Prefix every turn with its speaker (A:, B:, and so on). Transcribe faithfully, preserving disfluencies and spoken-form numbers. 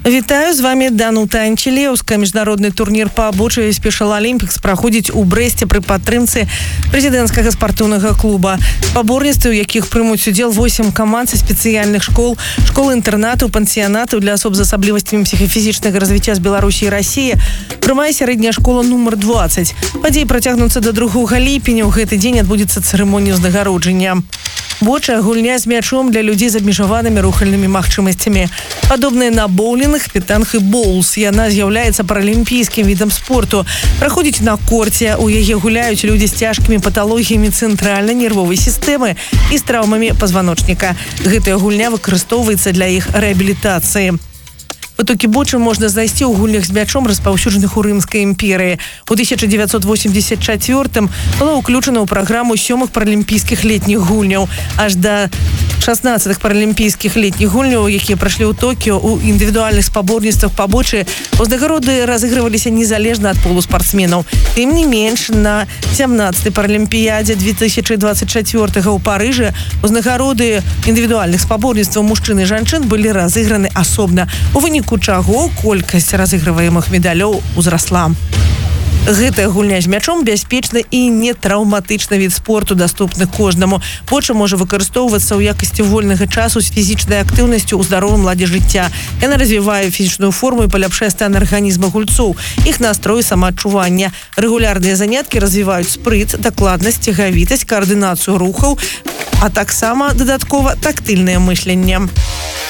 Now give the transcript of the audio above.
A: Вітаю, з вами Данута Анчелеўская. Міжнародны турнір па бочы Special Olympics праходзіць у Брэсце пры падтрымцы прэзідэнцкага спартыўнага клуба. Спаборніцтвы, у якіх прымуць удзел восем каманд са спецыяльных школ, школ-інтэрнатаў, пансіянатаў для асоб з асаблівасцямі псіхафізічнага развіцця з Беларусі і Расіі, прымае сярэдняя школа нумар дваццаць. Падзеі працягнуцца да другога ліпеня. У гэты дзень адбудзецца цырымонія ўзнагароджання. Боча – гульня з мячом для людзей з абмежаванымі рухальнымі магчымасцямі. Падобная на боулінг, пітанг і боулс. Яна з'яўляецца паралімпійскім відам спорту. Праходзіць на корце. У яе гуляюць людзі з цяжкімі паталогіямі цэнтральнай нервовай сістэмы і з траўмамі пазваночніка. Гэтая гульня выкарыстоўваецца для іх рэабілітацыі. Потокі бочы можна знайсці ў гульнях з мячом, распаўсюджаных у Рымскай імперыі. У тысяча дзевяцьсот восемьдесят чацвёртым была ўключана ў праграму сёмых паралімпійскіх летніх гульняў. Аж да шаснаццатых паралімпійскіх летніх гульняў, якія прайшлі ў Токіо, у індывідуальных спаборніцтвах па бочы узнагароды разыгрываліся незалежна ад полу спартсменаў. Тым не менш, на сямнаццатай паралімпіядзе две тысячи двадцать чацвёртага ў Парыжы узнагароды індывідуальных спаборніцтваў мужчын і жанчын былі разыграны асобна. У выніку чаго колькасць разыгрываемых медалёў узрасла. Гэтая гульня з мячом бяспечны і нетраўматычны від спорту, даступны кожнаму. Боча можа выкарыстоўвацца ў якасці вольнага часу з фізічнай актыўнасцю ў здаровым ладзе жыцця. Яна развівае фізічную форму і паляпшае стан арганізма гульцоў, іх настрой, самаадчування. Рэгулярныя заняткі развіваюць спрыт, дакладнасць, цягавітасць, каардынацыю рухаў, а таксама дадаткова тактыльнае мысленне.